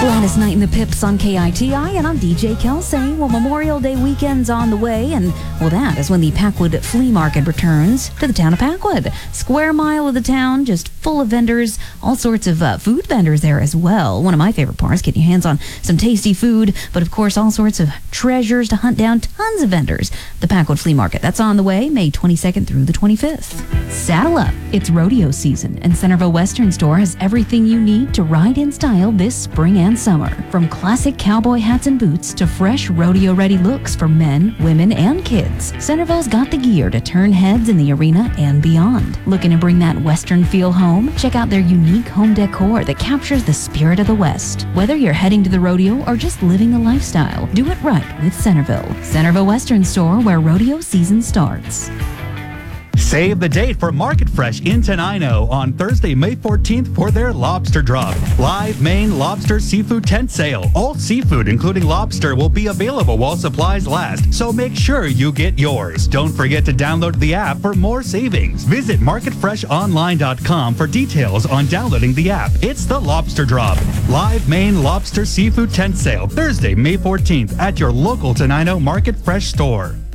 Gladys Knight and the Pips on KITI, and I'm DJ Kelsey. Well, Memorial Day weekend's on the way, and well, that is when the Packwood Flea Market returns to the town of Packwood. Square mile of the town, just full of vendors, all sorts of food vendors there as well. One of my favorite parts, getting your hands on some tasty food, but of course, all sorts of treasures to hunt down, tons of vendors. The Packwood Flea Market, that's on the way, May 22nd through the 25th. Saddle up, it's rodeo season, and Centerville Western Store has everything you need to ride in style this spring and summer. From classic cowboy hats and boots to fresh rodeo-ready looks for men, women, and kids, Centerville's got the gear to turn heads in the arena and beyond. Looking to bring that Western feel home? Check out their unique home decor that captures the spirit of the West. Whether you're heading to the rodeo or just living the lifestyle, do it right with Centerville. Centerville Western Store, where rodeo season starts. Save the date for Market Fresh in Tenino on Thursday, May 14th for their lobster drop. Live Maine lobster seafood tent sale. All seafood, including lobster, will be available while supplies last, so make sure you get yours. Don't forget to download the app for more savings. Visit marketfreshonline.com for details on downloading the app. It's the Lobster Drop. Live Maine lobster seafood tent sale, Thursday, May 14th at your local Tenino Market Fresh store.